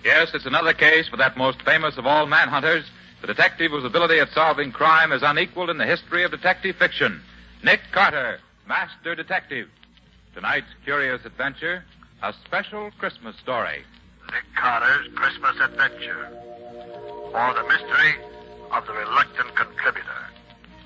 Yes, it's another case for that most famous of all manhunters, the detective whose ability at solving crime is unequaled in the history of detective fiction, Nick Carter, Master Detective. Tonight's curious adventure, a special Christmas story. Nick Carter's Christmas Adventure, or the mystery of the reluctant contributor.